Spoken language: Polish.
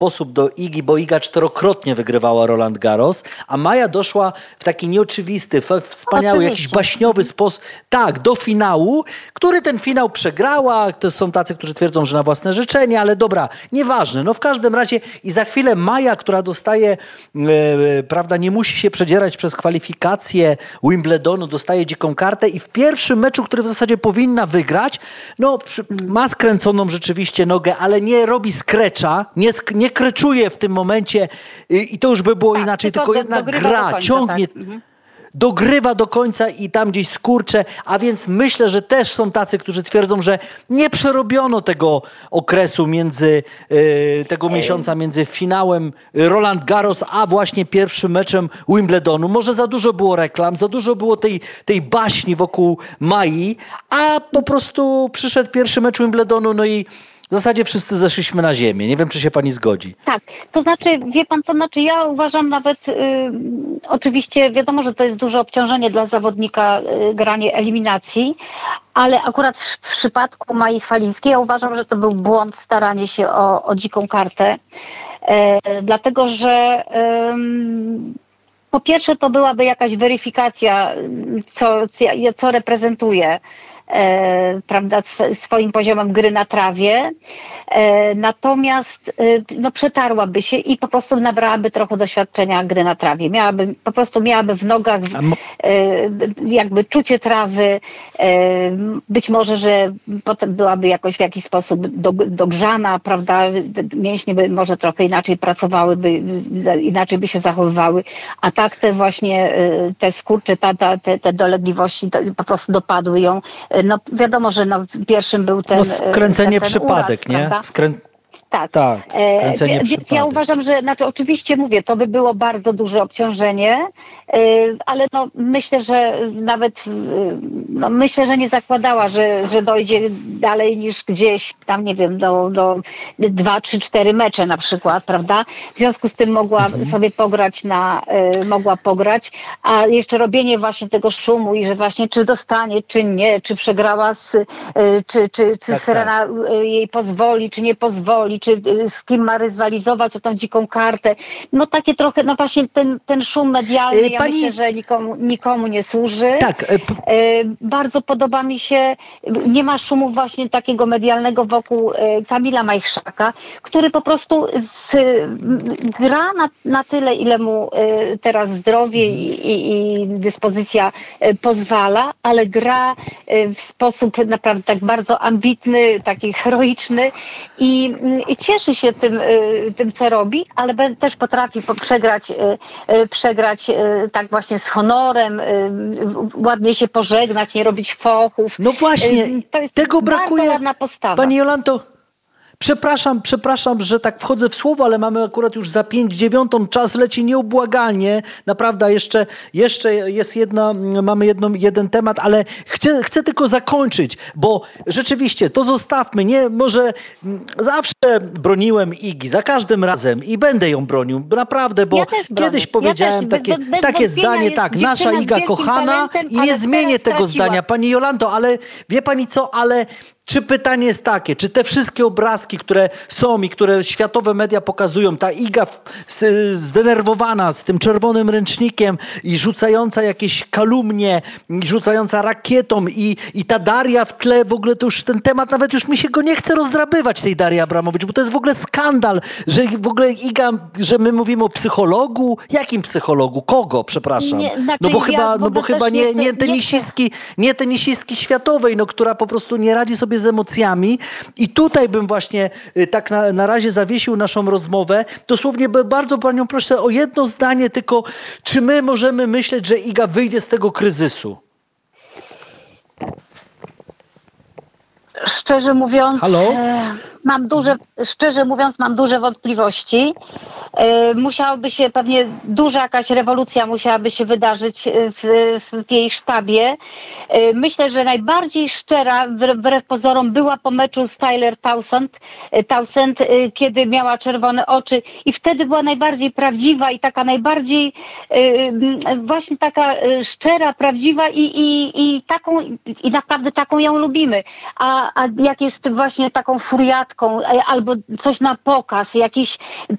sposób do Igi, bo Iga 4-krotnie wygrywała Roland Garros, a Maja doszła w taki nieoczywisty, wspaniały, jakiś baśniowy sposób, tak, do finału, który ten finał przegrała. To są tacy, którzy twierdzą, że na własne życzenie, ale dobra, nieważne. No w każdym razie i za chwilę Maja, która dostaje, prawda, nie musi się przedzierać przez kwalifikacje Wimbledonu, dostaje dziką kartę i w pierwszym meczu, który w zasadzie powinna wygrać, no ma skręconą rzeczywiście nogę, ale nie robi skrecza, nie kreczuje w tym momencie i to już by było inaczej, tylko jednak gra, ciągnie, dogrywa do końca i tam gdzieś skurcze, a więc myślę, że też są tacy, którzy twierdzą, że nie przerobiono tego okresu tego miesiąca między finałem Roland Garros, a właśnie pierwszym meczem Wimbledonu. Może za dużo było reklam, za dużo było tej baśni wokół Mai, a po prostu przyszedł pierwszy mecz Wimbledonu, no i w zasadzie wszyscy zeszliśmy na ziemię. Nie wiem, czy się pani zgodzi. Tak, to znaczy, wie pan co, znaczy ja uważam nawet, oczywiście wiadomo, że to jest duże obciążenie dla zawodnika granie eliminacji, ale akurat w przypadku Mai Chwalińskiej ja uważam, że to był błąd staranie się o dziką kartę, dlatego że po pierwsze to byłaby jakaś weryfikacja, co reprezentuje, prawda, swoim poziomem gry na trawie, natomiast no, przetarłaby się i po prostu nabrałaby trochę doświadczenia gry na trawie. Miałaby w nogach jakby czucie trawy, być może, że potem byłaby jakoś w jakiś sposób dogrzana, prawda, mięśnie by może trochę inaczej pracowały, inaczej by się zachowywały, a tak te właśnie te skurcze, te dolegliwości po prostu dopadły ją. No wiadomo, że pierwszym był ten skręcenie ten przypadek, uraz, nie? Tak, skręcenie więc przypadek. ja uważam, że oczywiście mówię, to by było bardzo duże obciążenie, ale no myślę, że nawet myślę, że nie zakładała, że dojdzie dalej niż gdzieś tam, nie wiem, do 2, 3, 4 mecze na przykład, prawda? W związku z tym mogła sobie mogła pograć, a jeszcze robienie właśnie tego szumu i że właśnie czy dostanie, czy nie, czy przegrała, czy Serena jej pozwoli, czy nie pozwoli, czy z kim ma rywalizować o tą dziką kartę. No takie trochę, no właśnie ten szum medialny, ja myślę, że nikomu nie służy. Tak. Bardzo podoba mi się, nie ma szumu właśnie takiego medialnego wokół Kamila Majchrzaka, który po prostu gra na tyle, ile mu teraz zdrowie i dyspozycja pozwala, ale gra w sposób naprawdę tak bardzo ambitny, taki heroiczny i cieszy się tym, co robi, ale też potrafi przegrać tak właśnie z honorem, ładnie się pożegnać, nie robić fochów. No właśnie, to jest tego brakuje. Bardzo ładna postawa. Pani Jolanto, przepraszam, że tak wchodzę w słowo, ale mamy akurat już za 5:09, czas leci nieubłagalnie. Naprawdę jeszcze jest mamy jeden temat, ale chcę tylko zakończyć, bo rzeczywiście to zostawmy. Nie, może zawsze broniłem Igi, za każdym razem i będę ją bronił, naprawdę, bo kiedyś powiedziałem takie zdanie, tak, nasza Iga kochana i nie zmienię tego zdania. Pani Jolanto, ale wie pani co, ale czy pytanie jest takie, czy te wszystkie obrazki, które są i które światowe media pokazują, ta Iga zdenerwowana z tym czerwonym ręcznikiem i rzucająca jakieś kalumnie, rzucająca rakietą i ta Daria w tle, w ogóle to już ten temat, nawet już mi się go nie chce rozdrabywać, tej Darii Abramowicz, bo to jest w ogóle skandal, że w ogóle Iga, że my mówimy o psychologu. Jakim psychologu? Kogo? Przepraszam. Bo chyba nie tenisistki światowej, która po prostu nie radzi sobie z emocjami. I tutaj bym właśnie tak na razie zawiesił naszą rozmowę. Dosłownie bardzo panią proszę o jedno zdanie tylko, czy my możemy myśleć, że Iga wyjdzie z tego kryzysu? Szczerze mówiąc, mam duże wątpliwości. Musiałaby się pewnie duża jakaś rewolucja musiałaby się wydarzyć w jej sztabie. Myślę, że najbardziej szczera wbrew pozorom była po meczu z Tyler Townsend, kiedy miała czerwone oczy i wtedy była najbardziej prawdziwa i taka najbardziej właśnie taka szczera, prawdziwa i naprawdę taką ją lubimy. A jak jest właśnie taką furiatką albo coś na pokaz, jakiś